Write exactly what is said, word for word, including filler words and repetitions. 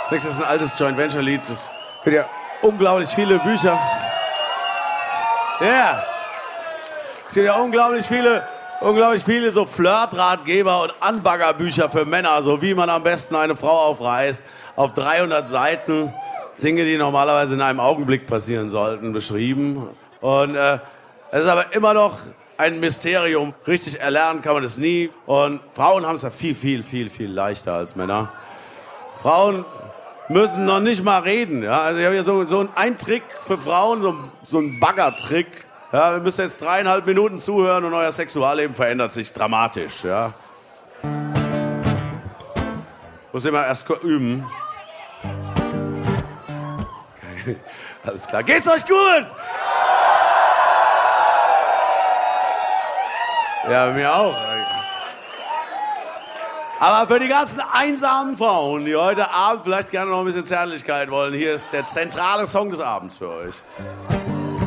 Das nächste ist ein altes Joint Venture Lied. Das gibt ja unglaublich viele Bücher. Ja. Yeah. Es gibt ja unglaublich viele, unglaublich viele so Flirtratgeber und Anbaggerbücher für Männer, so wie man am besten eine Frau aufreißt. Auf dreihundert Seiten. Dinge, die normalerweise in einem Augenblick passieren sollten, beschrieben. Und äh, es ist aber immer noch ein Mysterium. Richtig erlernen kann man es nie. Und Frauen haben es ja viel, viel, viel, viel leichter als Männer. Frauen müssen noch nicht mal reden. Ja? Also ich habe hier so, so einen Trick für Frauen, so, so einen Baggertrick. Ja, wir müssen jetzt dreieinhalb Minuten zuhören und euer Sexualleben verändert sich dramatisch. Ja? Muss immer erst üben. Okay. Alles klar. Geht's euch gut? Ja, mir auch. Aber für die ganzen einsamen Frauen, die heute Abend vielleicht gerne noch ein bisschen Zärtlichkeit wollen, hier ist der zentrale Song des Abends für euch.